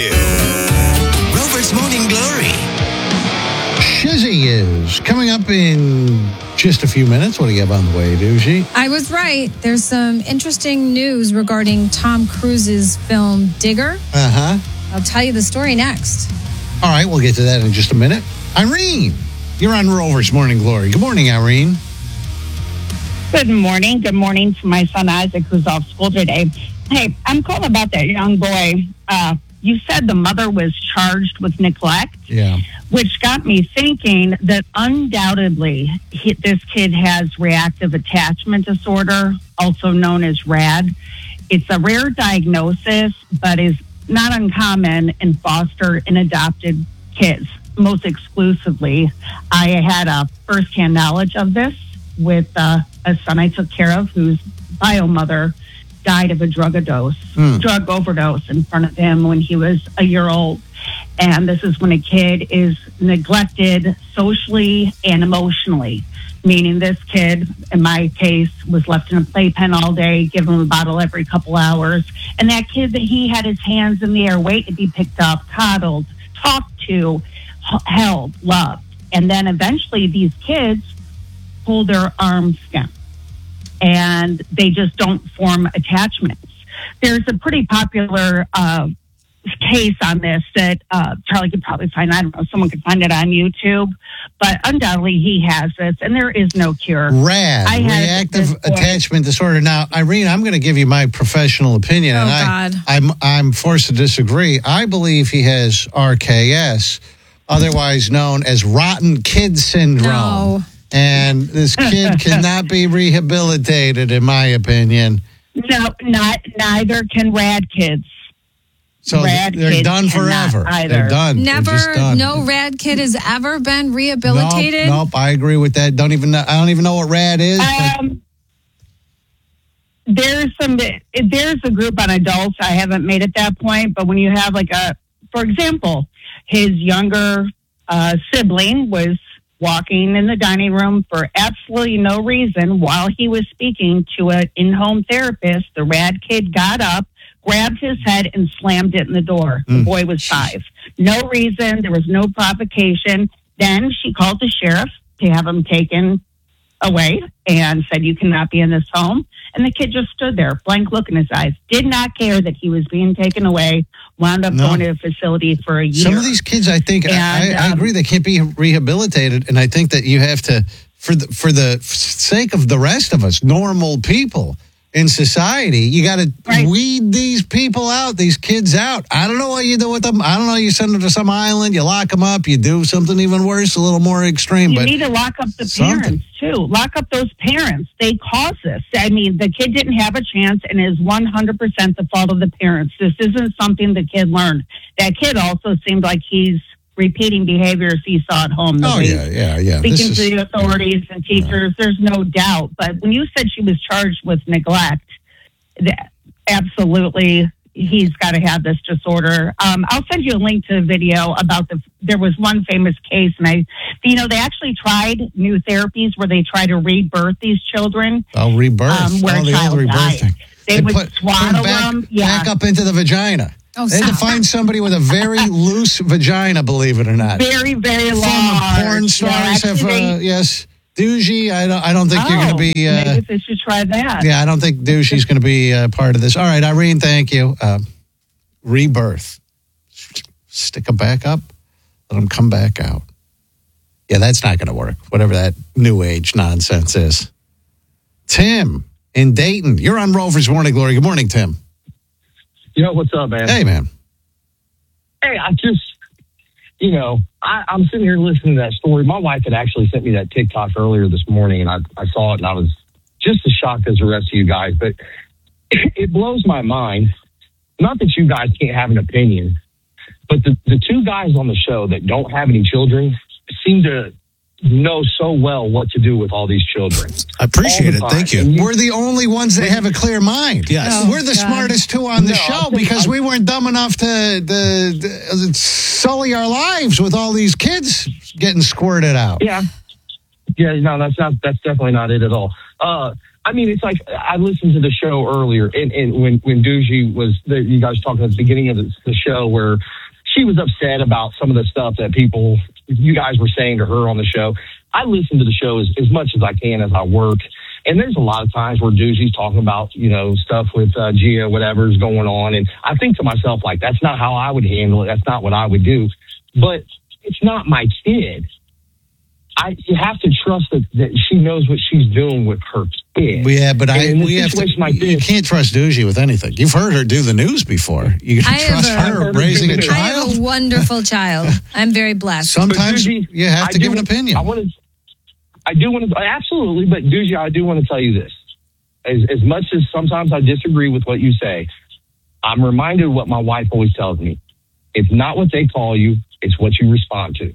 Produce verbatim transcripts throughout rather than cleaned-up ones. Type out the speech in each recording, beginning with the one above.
Rover's Morning Glory. Shizzy is coming up in just a few minutes. What do you have on the way, Doogie? I was right. There's some interesting news regarding Tom Cruise's film Digger. Uh-huh. I'll tell you the story next. All right, we'll get to that in just a minute. Irene, you're on Rover's Morning Glory. Good morning, Irene. Good morning. Good morning to my son Isaac, who's off school today. Hey, I'm calling about that young boy. Uh, you said the mother was charged with neglect. Yeah. Which got me thinking that undoubtedly he, this kid has reactive attachment disorder, also known as R A D. It's a rare diagnosis, but is not uncommon in foster and adopted kids, most exclusively. I had a firsthand knowledge of this with uh, a son I took care of whose bio mother died of a drug overdose, mm. drug overdose in front of him when he was a year old. And this is when a kid is neglected socially and emotionally, meaning this kid, in my case, was left in a playpen all day, given a bottle every couple hours. And that kid that he had his hands in the air, waiting to be picked up, coddled, talked to, held, loved. And then eventually these kids pull their arms down and they just don't form attachments. There's a pretty popular uh, case on this that uh, Charlie could probably find. I don't know, someone could find it on YouTube, but undoubtedly he has this, and there is no cure. R A D, reactive attachment disorder. Now, Irene, I'm going to give you my professional opinion, oh, and God. I, I'm I'm forced to disagree. I believe he has R K S, otherwise known as rotten kid syndrome. No. And this kid cannot be rehabilitated, in my opinion. No, not neither can R A D kids. So Rad they're done forever. Either. They're done. Never, they're just done. no R A D kid has ever been rehabilitated. Nope, nope, I agree with that. Don't even know, I don't even know what R A D is. Um, there's some. There's a group on adults. I haven't made it that point, but when you have like a, for example, his younger uh, sibling was walking in the dining room for absolutely no reason while he was speaking to an in-home therapist. The R A D kid got up, grabbed his head, and slammed it in the door. The mm. boy was five. No reason. There was no provocation. Then she called the sheriff to have him taken away and said, you cannot be in this home. And the kid just stood there, blank look in his eyes, did not care that he was being taken away, wound up no. going to a facility for a year. Some of these kids, I think, and, I, I, I agree, um, they can't be rehabilitated. And I think that you have to, for the, for the sake of the rest of us, normal people in society, you got to right. weed these people out, these kids out. I don't know what you do with them. I don't know. You send them to some island, you lock them up, you do something even worse, a little more extreme. You but need to lock up the something. parents, too. Lock up those parents. They caused this. I mean, the kid didn't have a chance and is one hundred percent the fault of the parents. This isn't something the kid learned. That kid also seemed like he's repeating behaviors he saw at home. Oh, yeah, yeah, yeah. Speaking this to is, the authorities yeah. and teachers, yeah. there's no doubt. But when you said she was charged with neglect, that, absolutely, he's got to have this disorder. Um, I'll send you a link to a video about the, there was one famous case, and I, you know, they actually tried new therapies where they try to rebirth these children. Oh, rebirth. Um, where oh, a the child old rebirthing. died. They, they would put, swaddle put back, them. Yeah. Back up into the vagina. Oh, they had to find somebody with a very loose vagina, believe it or not. Very, very long. Porn stars yeah, have, uh, yes. Doogie, I don't, I don't think oh, you're going to be... Uh, maybe they should try that. Yeah, I don't think Doogie's going to be uh, part of this. All right, Irene, thank you. Uh, rebirth. Stick them back up, let them come back out. Yeah, that's not going to work, whatever that new age nonsense is. Tim in Dayton, you're on Rover's Morning Glory. Good morning, Tim. Yo, what's up, man? Hey, man. Hey, I just, you know, I, I'm sitting here listening to that story. My wife had actually sent me that TikTok earlier this morning, and I, I saw it, and I was just as shocked as the rest of you guys. But it, it blows my mind. Not that you guys can't have an opinion, but the, the two guys on the show that don't have any children seem to know so well what to do with all these children. I appreciate it. Thank you. you. We're the only ones that have a clear mind. Yes. Oh, We're the God. smartest two on the No, show think, because I, we weren't dumb enough to, to, to sully our lives with all these kids getting squirted out. Yeah. Yeah, no, that's not, that's definitely not it at all. Uh, I mean, it's like I listened to the show earlier, and, and when when Doogie was, the, you guys talking at the beginning of the, the show, where she was upset about some of the stuff that people, you guys were saying to her on the show. I listen to the show as, as much as I can as I work, and there's a lot of times where Doogie's talking about, you know, stuff with uh, Gia, whatever's going on, and I think to myself, like, that's not how I would handle it. That's not what I would do. But it's not my kid. I, you have to trust that, that she knows what she's doing with her kid. Yeah, but I in a we have to. situation like You this- can't trust Doogie with anything. You've heard her do the news before. You can I have trust a- her I've raising a heard her do the I have child. a wonderful child. I'm very blessed. Sometimes But Doogie, you have I to do give an want- opinion. I want to. I do want to absolutely, but Doogie, I do want to tell you this. As as much as sometimes I disagree with what you say, I'm reminded of what my wife always tells me. It's not what they call you; it's what you respond to.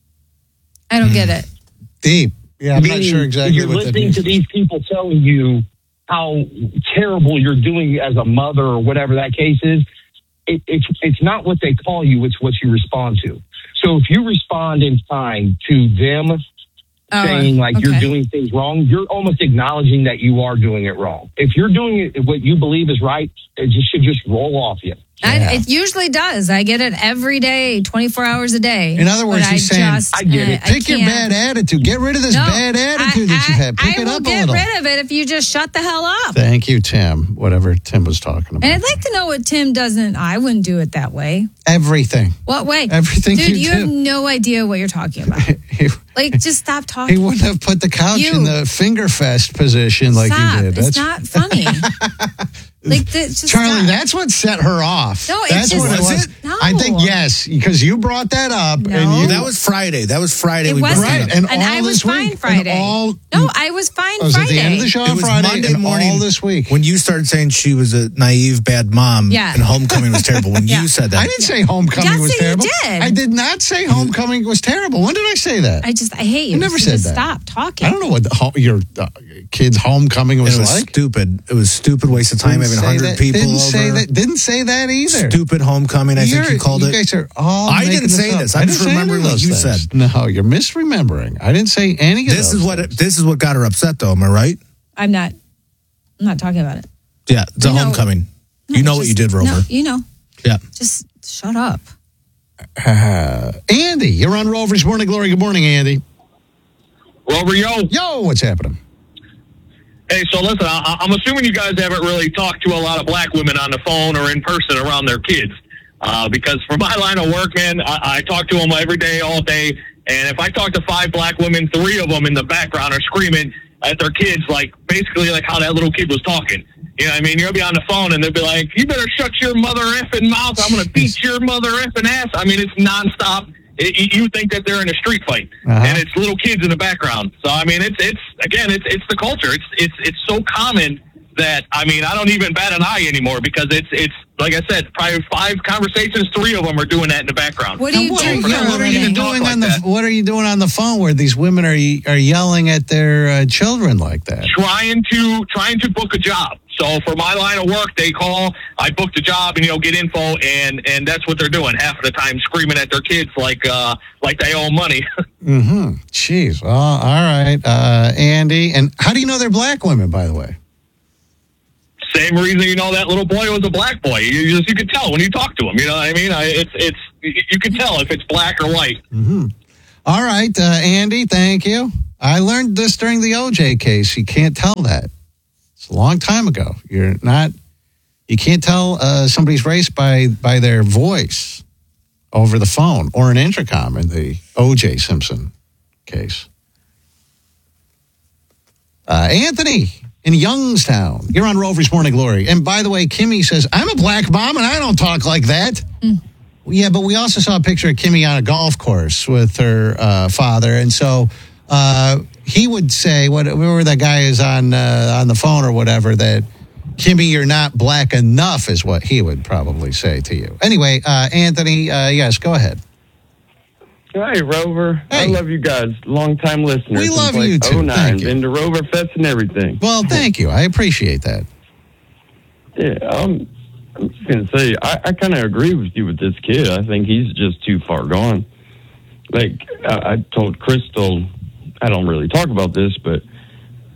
I don't get it. Deep. Yeah, I'm not Meaning, sure exactly You're what that listening means. to these people telling you how terrible you're doing as a mother or whatever that case is. It, it's it's not what they call you; it's what you respond to. So if you respond in kind to them Oh, saying like you're okay. doing things wrong, you're almost acknowledging that you are doing it wrong. If you're doing it what you believe is right, it just should just roll off you. I, Yeah. it usually does. I get it every day, twenty-four hours a day. In other words, But he's I saying, just, I get uh, it. I Pick your can't- bad attitude. Get rid of this No, bad attitude I, that you I- have. Pick I it will up a get little. rid of it if you just shut the hell up. Thank you, Tim. Whatever Tim was talking about. And I'd like to know what Tim doesn't. I wouldn't do it that way. Everything. What way? Everything Dude, you you do. have no idea what you're talking about. he, Like, just stop he talking. wouldn't have put the couch You- in the finger fest position like Stop. you did. It's not funny. Like, the, just Charlie, stop. that's what set her off. No, it's that's just- what it Was was. it? No. I think yes, because you brought that up, No. and you That was Friday. That was Friday. It we brought wasn't. that right, up. and, And all I was this fine week, Friday. And all No, I was fine I was Friday. at the end of the show It on was Friday, Monday and morning all this week. when you started saying she was a naive, bad mom. Yeah. And homecoming was terrible. When Yeah. you said that, I didn't say homecoming Yes, was you terrible. did. I did not say homecoming was terrible. When did I say that? I just, I hate you. I never So said just that. Stop talking. I don't know what the, ho- your uh, kid's homecoming it was, was like. stupid. It was stupid waste of time Didn't having say hundred that- people didn't over. Say that, didn't say that either. Stupid homecoming. I think You're- you called you it. guys are all I making didn't say up. this. I I'm didn't just say any remembering of what those you things. said. No, you're misremembering. I didn't say any of This those is what things. it, this is what got her upset, though. Am I right? I'm not, I'm not talking about it. Yeah, the You know- homecoming. No, you know what just- you did, Rover. No, you know. Yeah. Just shut up. Uh, Andy, you're on Rover's Morning Glory. Good morning, Andy. Rover, yo. Yo, what's happening? Hey, so listen, I, I'm assuming you guys haven't really talked to a lot of black women on the phone or in person around their kids. Uh, because for my line of work, man, I, I talk to them every day, all day. And if I talk to five black women, three of them in the background are screaming at their kids, like basically like how that little kid was talking. You know what I mean? You'll be on the phone and they'll be like, you better shut your mother effing mouth. I'm going to beat your mother effing ass. I mean, it's nonstop. It, you think that they're in a street fight, Uh-huh. and it's little kids in the background. So I mean, it's it's again, it's it's the culture. It's it's it's so common that I mean, I don't even bat an eye anymore because it's it's like I said, probably five conversations, three of them are doing that in the background. What do you And what, do are, for yeah, a what are you living? Talk doing like on the that. What are you doing on the phone where these women are are yelling at their uh, children like that? Trying to trying to book a job. So for my line of work, they call, I booked a job, and you know, get info, and and that's what they're doing half of the time, screaming at their kids like uh like they owe money. Mm-hmm. Jeez. Well, all right, uh, Andy. And how do you know they're black women, by the way? Same reason you know that little boy was a black boy. You just you could tell when you talk to him. You know what I mean? I, it's it's you can tell if it's black or white. Mm-hmm. All right, uh, Andy. Thank you. I learned this during the O J case. You can't tell that. It's a long time ago. You're not. You can't tell uh, somebody's race by by their voice over the phone or an intercom in the O J Simpson case. Uh, Anthony in Youngstown, you're on Rover's Morning Glory. And by the way, Kimmy says, I'm a black mom and I don't talk like that. Mm. Yeah, but we also saw a picture of Kimmy on a golf course with her uh, father. And so uh, he would say, whatever that guy is on, uh, on the phone or whatever, that Kimmy, you're not black enough is what he would probably say to you. Anyway, uh, Anthony, uh, yes, go ahead. Hey, Rover. Hey. I love you guys. Long-time listeners. We since love like you, too. oh nine. Thank you. Been to Rover Fest and everything. Well, thank you. I appreciate that. Yeah, um, I'm just going to say, I, I kind of agree with you with this kid. I think he's just too far gone. Like, I, I told Crystal, I don't really talk about this, but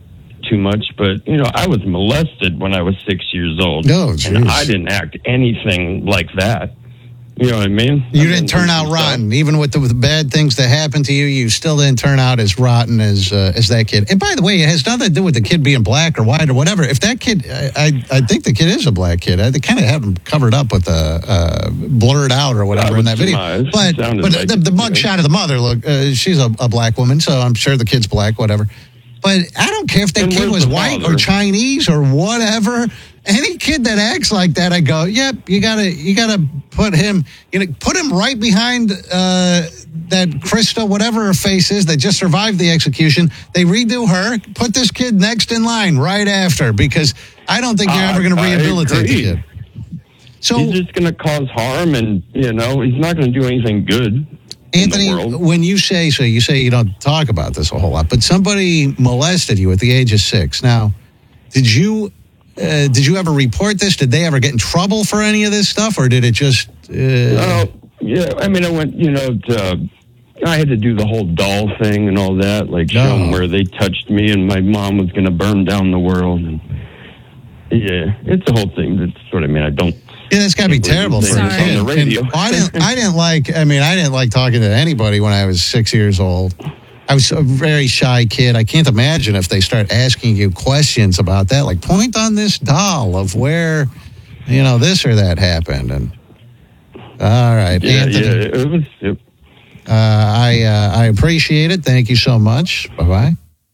too much, but you know, I was molested when I was six years old. Oh, and jeez. I didn't act anything like that. You know what I mean? You I didn't mean, turn out rotten, even with the, with the bad things that happened to you. You still didn't turn out as rotten as uh, as that kid. And by the way, it has nothing to do with the kid being black or white or whatever. If that kid, I I, I think the kid is a black kid. I, they kind of have him covered up with a uh, blurred out or whatever That in that was video. surmised. But Sounded but like the, it, the mug yeah. shot of the mother, look, uh, she's a, a black woman, so I'm sure the kid's black, whatever. But I don't care if that And kid where's was the white father? or Chinese or whatever. Any kid that acts like that, I go, yep, you gotta, you gotta put him, you know, put him right behind uh, that Krista, whatever her face is, that just survived the execution. They redo her. Put this kid next in line right after, because I don't think you're I- ever going to I rehabilitate the agree. kid. So, He's just going to cause harm, and you know, he's not going to do anything good. Anthony, in the world. when you say so, you say you don't talk about this a whole lot, but somebody molested you at the age of six. Now, did you uh, did you ever report this? Did they ever get in trouble for any of this stuff, or did it just? Uh, Oh, yeah. I mean, I went, you know, to, I had to do the whole doll thing and all that, like show No. them where they touched me and my mom was going to burn down the world. And, yeah, it's a whole thing. That's what I mean. I don't. Yeah, that's got to be terrible for a Sorry. kid. On the radio. And I didn't. I didn't like. I mean, I didn't like talking to anybody when I was six years old. I was a very shy kid. I can't imagine if they start asking you questions about that, like point on this doll of where, you know, this or that happened. And all right, Yeah, Anthony, yeah. It was. It, uh, I uh, I appreciate it. Thank you so much. Bye bye.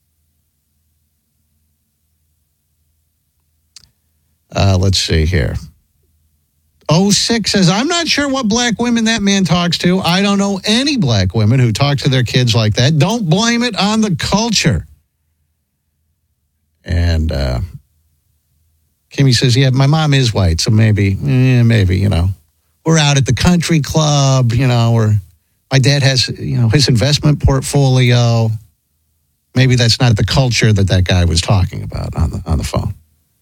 Uh, let's see here. oh six says, I'm not sure what black women that man talks to. I don't know any black women who talk to their kids like that. Don't blame it on the culture. And uh, Kimmy says, yeah, my mom is white, so maybe, eh, maybe, you know, we're out at the country club, you know, or my dad has, you know, his investment portfolio. Maybe that's not the culture that that guy was talking about on the on the phone.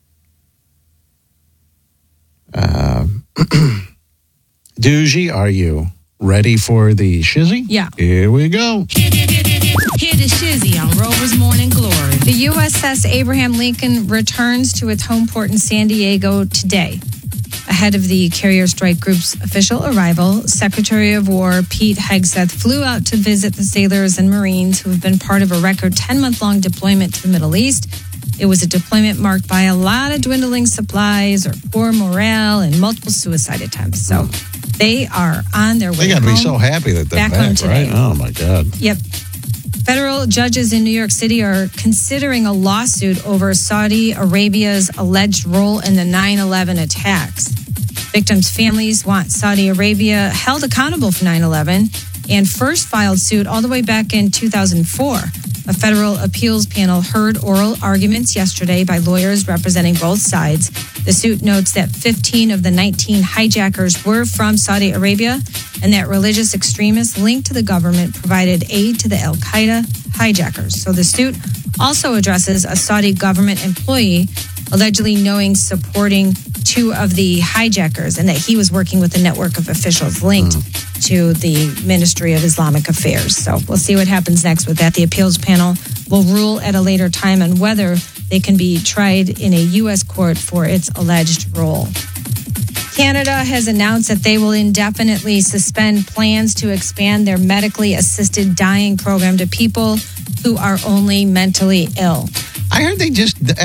Um, Doogie, are you ready for the shizzy? Yeah. Here we go. Hear the shizzy on Rover's Morning Glory. The U S S Abraham Lincoln returns to its home port in San Diego today. Ahead of the carrier strike group's official arrival, Secretary of War Pete Hegseth flew out to visit the sailors and Marines who have been part of a record ten-month-long deployment to the Middle East. It was a deployment marked by a lot of dwindling supplies or poor morale and multiple suicide attempts. So they are on their way They got to be home. so happy that they're Back back, home today. right? Oh, my God. Yep. Federal judges in New York City are considering a lawsuit over Saudi Arabia's alleged role in the nine eleven attacks. Victims' families want Saudi Arabia held accountable for nine eleven and first filed suit all the way back in two thousand four. A federal appeals panel heard oral arguments yesterday by lawyers representing both sides. The suit notes that fifteen of the nineteen hijackers were from Saudi Arabia and that religious extremists linked to the government provided aid to the al-Qaeda hijackers. So the suit also addresses a Saudi government employee allegedly knowing supporting two of the hijackers and that he was working with a network of officials linked to the Ministry of Islamic Affairs. So we'll see what happens next with that. The appeals panel will rule at a later time on whether they can be tried in a U S court for its alleged role. Canada has announced that they will indefinitely suspend plans to expand their medically assisted dying program to people who are only mentally ill. I heard they just